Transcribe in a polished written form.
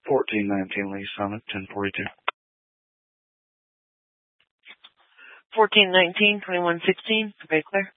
1419 Lee Summit, 1042. 1419, 2116, very clear.